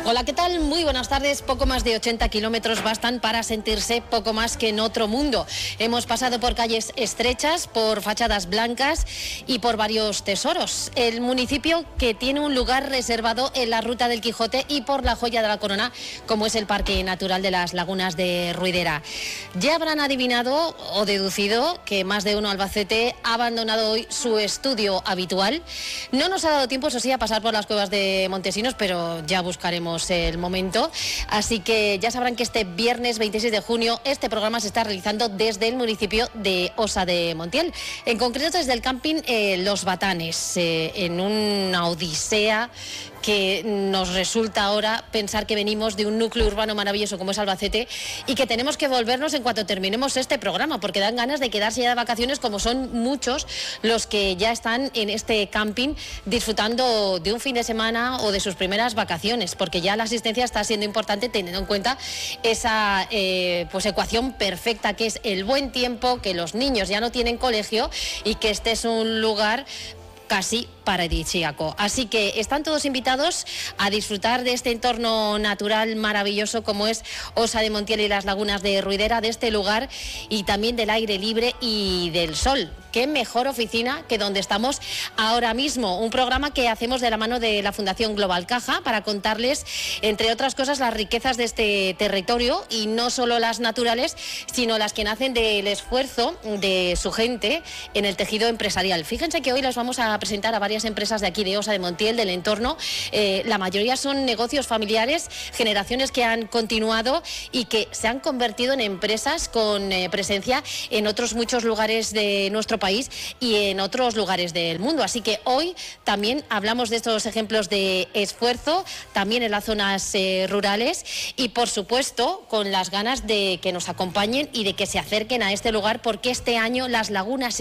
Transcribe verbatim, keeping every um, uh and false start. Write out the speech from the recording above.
Hola, ¿qué tal? Muy buenas tardes. Poco más de ochenta kilómetros bastan para sentirse poco más que en otro mundo. Hemos pasado por calles estrechas, por fachadas blancas y por varios tesoros. El municipio que tiene un lugar reservado en la Ruta del Quijote y por la joya de la corona, como es el Parque Natural de las Lagunas de Ruidera. Ya habrán adivinado o deducido que más de uno Albacete ha abandonado hoy su estudio habitual. No nos ha dado tiempo, eso sí, a pasar por las cuevas de Montesinos, pero ya buscaremos el momento. Así que ya sabrán que este viernes veintiséis de junio este programa se está realizando desde el municipio de Osa de Montiel, en concreto desde el camping eh, Los Batanes, eh, en una odisea que nos resulta ahora pensar que venimos de un núcleo urbano maravilloso como es Albacete y que tenemos que volvernos en cuanto terminemos este programa, porque dan ganas de quedarse ya de vacaciones, como son muchos los que ya están en este camping disfrutando de un fin de semana o de sus primeras vacaciones, porque ya la asistencia está siendo importante teniendo en cuenta esa eh, pues ecuación perfecta que es el buen tiempo, que los niños ya no tienen colegio y que este es un lugar casi paradisíaco. Así que están todos invitados a disfrutar de este entorno natural maravilloso como es Osa de Montiel y las Lagunas de Ruidera, de este lugar, y también del aire libre y del sol. Qué mejor oficina que donde estamos ahora mismo. Un programa que hacemos de la mano de la Fundación Global Caja para contarles, entre otras cosas, las riquezas de este territorio, y no solo las naturales, sino las que nacen del esfuerzo de su gente en el tejido empresarial. Fíjense que hoy les vamos a presentar a varias empresas de aquí de Osa de Montiel, del entorno. Eh, la mayoría son negocios familiares, generaciones que han continuado y que se han convertido en empresas con eh, presencia en otros muchos lugares de nuestro país y en otros lugares del mundo. Así que hoy también hablamos de estos ejemplos de esfuerzo, también en las zonas eh, rurales, y por supuesto con las ganas de que nos acompañen y de que se acerquen a este lugar, porque este año las lagunas